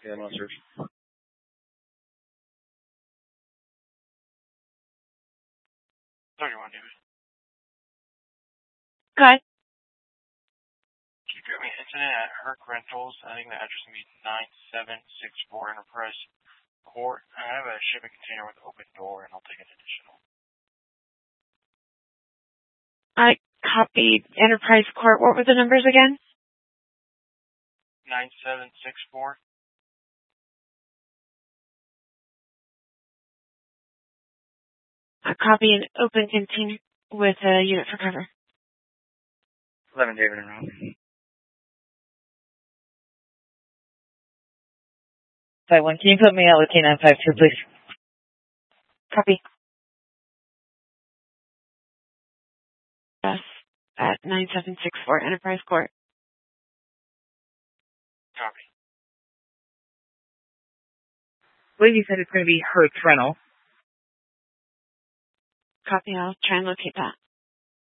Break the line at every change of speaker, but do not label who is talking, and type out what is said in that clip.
Yeah, I'm on search.
31, David.
Okay.
Can you get me incident at Herc Rentals? I think the address is going to be 9764 Enterprise Court. I have a shipping container with open door, and I'll take an additional.
I copied Enterprise Court. What were the numbers again?
9764.
I copy an open container with a unit for cover.
11 David and Rob.
5-1, can you put me out with K952, please?
Copy. Yes, at 9764 Enterprise Court.
Copy.
I believe you said it's going to be Herc Rental.
Copy. I'll try and locate that.